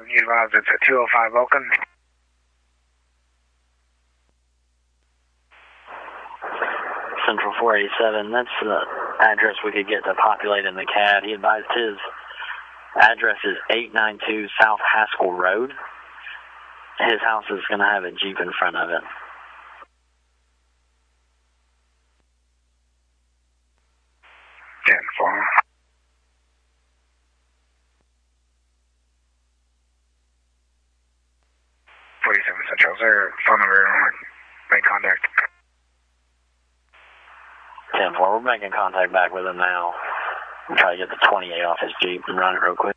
You advised it's at 205 Vulcan. Central 487, that's the address we could get to populate in the CAD. He advised his address is 892 South Haskell Road. His house is going to have a Jeep in front of it. 10-4. 47 Central, is there a phone number or make contact? 10-4, we're making contact back with him now. We'll try to get the 28 off his Jeep and run it real quick.